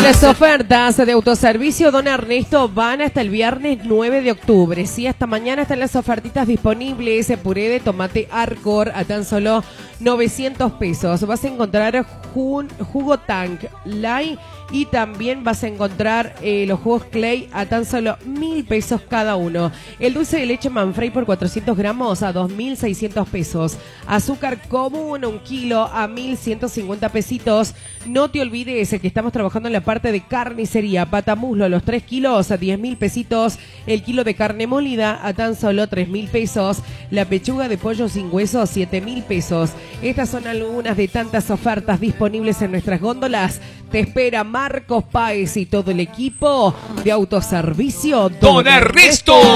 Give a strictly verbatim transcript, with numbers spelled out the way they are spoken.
Las ofertas de autoservicio Don Ernesto van hasta el viernes nueve de octubre. Sí, hasta mañana están las ofertitas disponibles. Puré de tomate Arcor a tan solo novecientos pesos. Vas a encontrar jun, jugo Tank Light y también vas a encontrar eh, los jugos Clay a tan solo mil pesos cada uno. El dulce de leche Manfrey por cuatrocientos gramos a dos mil seiscientos pesos. Azúcar común un kilo a mil ciento cincuenta pesitos. No te olvides que estamos trabajando en la parte de carnicería. Patamuslo los tres kilos a diez mil pesitos. El kilo de carne molida a tan solo tres mil pesos. La pechuga de pollo sin hueso a siete mil pesos. Estas son algunas de tantas ofertas disponibles en nuestras góndolas. Te espera Marcos Páez y todo el equipo de autoservicio Don Ernesto.